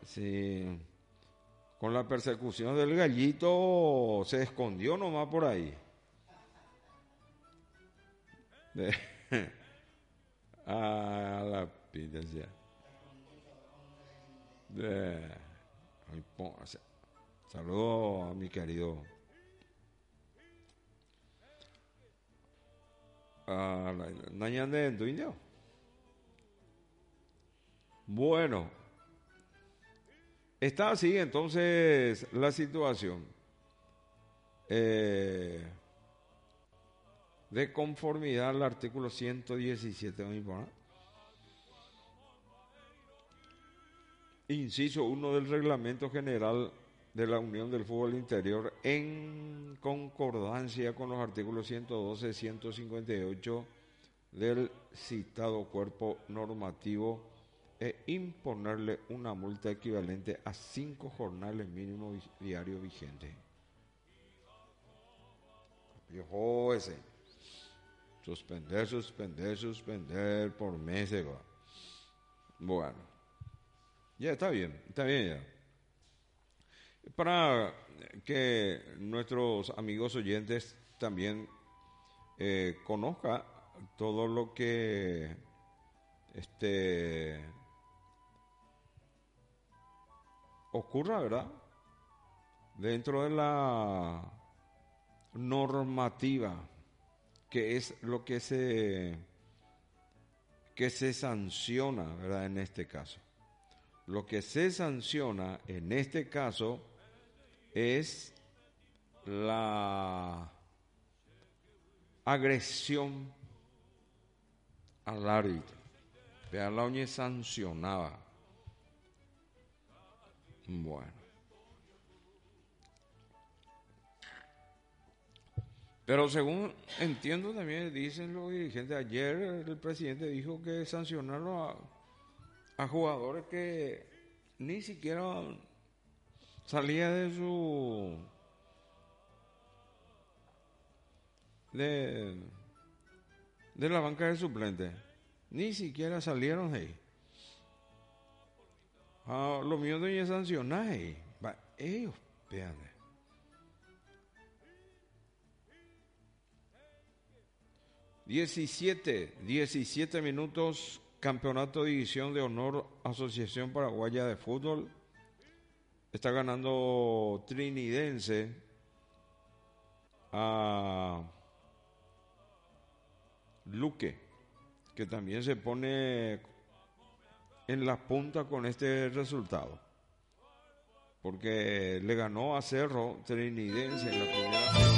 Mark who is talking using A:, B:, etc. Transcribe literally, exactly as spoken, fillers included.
A: Sí. Con la persecución del gallito se escondió nomás por ahí. De, a la pita, ya. De, ay, po- saludo a mi querido. A la Nañande en tu indio. Bueno, está así entonces la situación. Eh, de conformidad al artículo ciento diecisiete, ¿no? Inciso uno del Reglamento General de la Unión del Fútbol Interior, en concordancia con los artículos ciento doce y ciento cincuenta y ocho del citado cuerpo normativo, e imponerle una multa equivalente a cinco jornales mínimos diarios vigentes. Viejo ese. Suspender, suspender, suspender por meses. ¿Va? Bueno, ya está bien, está bien ya. Para que nuestros amigos oyentes también eh, conozcan todo lo que este ocurra, ¿verdad? Dentro de la normativa, que es lo que se que se sanciona, ¿verdad? En este caso, lo que se sanciona en este caso es la agresión al árbitro. Vean, la oñe sancionaba. Bueno. Pero según entiendo también, dicen los dirigentes, ayer el presidente dijo que sancionaron a, a jugadores que ni siquiera salía de su de, de la banca de suplentes, ni siquiera salieron de ahí. Ah, lo mío de sancionar ahí, va, ellos, vean. diecisiete, diecisiete minutos, Campeonato División de Honor, Asociación Paraguaya de Fútbol. Está ganando Trinidense a Luque, que también se pone en la punta con este resultado, porque le ganó a Cerro Trinidense en la primera.